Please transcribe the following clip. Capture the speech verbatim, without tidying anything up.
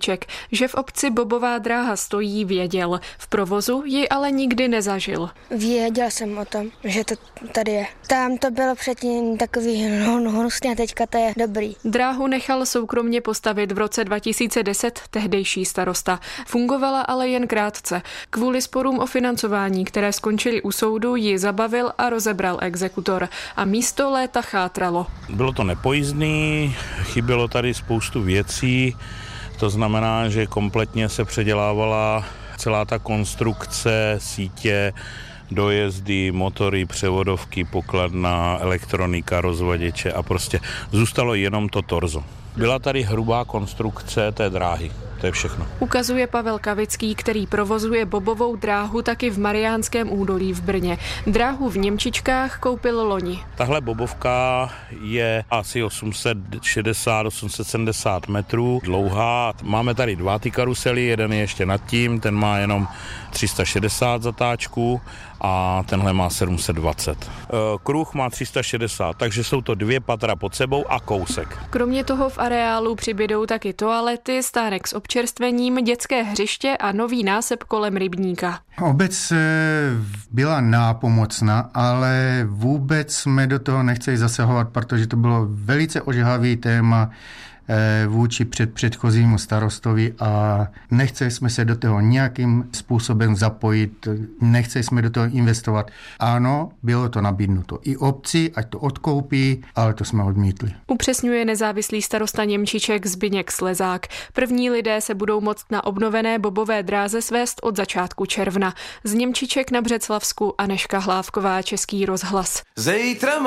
Němčiček, že v obci bobová dráha stojí, věděl. V provozu ji ale nikdy nezažil. Věděl jsem o tom, že to tady je. Tam to bylo předtím takový hnusný a teďka to je dobrý. Dráhu nechal soukromně postavit v roce dva tisíce deset tehdejší starosta. Fungovala ale jen krátce. Kvůli sporům o financování, které skončily u soudu, ji zabavil a rozebral exekutor. A místo léta chátralo. Bylo to nepojízdný, chybělo tady spoustu věcí, to znamená, že kompletně se předělávala celá ta konstrukce, sítě, dojezdy, motory, převodovky, pokladna, elektronika, rozvaděče a prostě zůstalo jenom to torzo. Byla tady hrubá konstrukce té dráhy. To je všechno. Ukazuje Pavel Kavický, který provozuje bobovou dráhu taky v Mariánském údolí v Brně. Dráhu v Němčičkách koupil loni. Tahle bobovka je asi osm set šedesát až osm set sedmdesát metrů dlouhá. Máme tady dva ty karusely, jeden je ještě nad tím, ten má jenom tři sta šedesát zatáčků a tenhle má sedm set dvacet. Kruh má tři sta šedesát, takže jsou to dvě patra pod sebou a kousek. Kromě toho v areálu přibydou taky toalety, stánek s občerstvením, dětské hřiště a nový násep kolem rybníka. Obec byla nápomocná, ale vůbec jsme do toho nechceli zasahovat, protože to bylo velice ožehavý téma vůči před předchozímu starostovi a nechceli jsme se do toho nějakým způsobem zapojit, nechceli jsme do toho investovat. Ano, bylo to nabídnuto i obci, ať to odkoupí, ale to jsme odmítli. Upřesňuje nezávislý starosta Němčiček Zbyněk Slezák. První lidé se budou moct na obnovené bobové dráze svést od začátku června. Z Němčiček na Břeclavsku Anežka Hlávková, Český rozhlas. Zítra